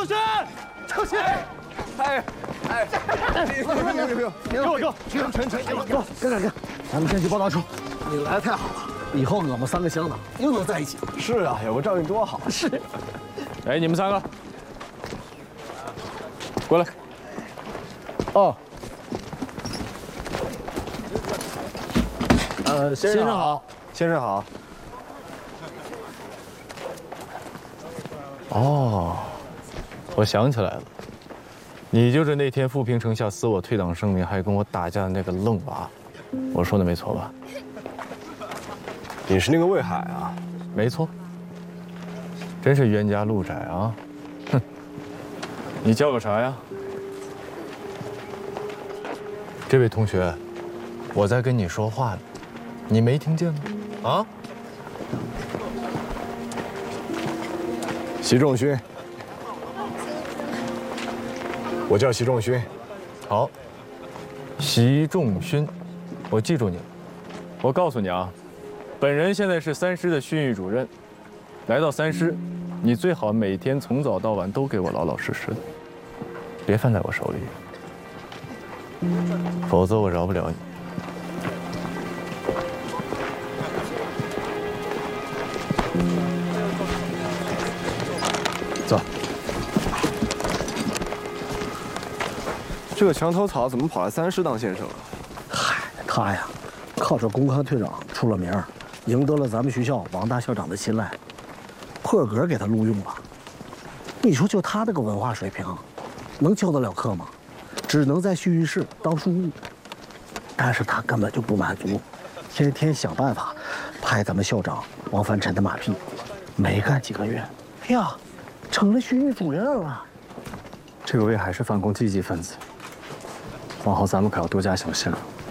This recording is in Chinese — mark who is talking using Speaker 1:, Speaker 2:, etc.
Speaker 1: 仲勋，程勋，
Speaker 2: 给我，全，给我，跟，咱们先去报道处。你来的太好了，以后我们3个乡的又能在一起。
Speaker 3: 是啊，有个照应多好。
Speaker 2: 是。
Speaker 1: 哎，你们3个，过来。
Speaker 2: 哦。
Speaker 3: 先生好，先生好。
Speaker 1: 哦，我想起来了，你就是那天富平城下撕我退党声明，还跟我打架的那个愣娃，我说的没错吧？
Speaker 3: 你是那个魏海啊？
Speaker 1: 没错。真是冤家路窄啊！哼，你叫个啥呀？这位同学，我在跟你说话呢，你没听见吗？啊？
Speaker 3: 习仲勋，我叫习仲勋。
Speaker 1: 好，习仲勋，我记住你了。我告诉你啊，本人现在是3师的训育主任。来到3师，你最好每天从早到晚都给我老老实实的，别犯在我手里，否则我饶不了你。走。
Speaker 3: 这个墙头草怎么跑来3师当先生啊？
Speaker 2: 嗨，他呀，靠着公开退党出了名，赢得了咱们学校王大校长的青睐，破格给他录用了。你说就他这个文化水平，能教得了课吗？只能在训育室当书务。但是他根本就不满足，天天想办法拍咱们校长王凡尘的马屁。没干几个月，哎呀，成了训育主任了。
Speaker 4: 这个魏海是反共积极分子，往后咱们可要多加小心了。